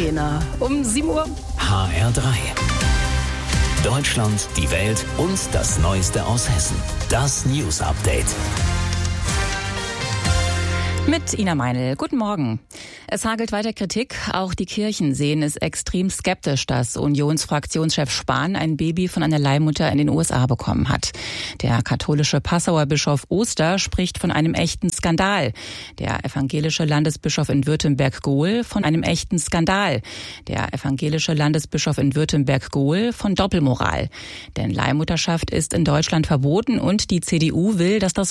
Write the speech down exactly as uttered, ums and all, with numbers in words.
Trainer. Um sieben Uhr. H R drei. Deutschland, die Welt und das Neueste aus Hessen. Das News Update. Mit Ina Meinl. Guten Morgen. Es hagelt weiter Kritik. Auch die Kirchen sehen es extrem skeptisch, dass Unionsfraktionschef Spahn ein Baby von einer Leihmutter in den U S A bekommen hat. Der katholische Passauer Bischof Oster spricht von einem echten Skandal. Der evangelische Landesbischof in Württemberg-Gohl von einem echten Skandal. Der evangelische Landesbischof in Württemberg-Gohl von Doppelmoral. Denn Leihmutterschaft ist in Deutschland verboten und die C D U will, dass das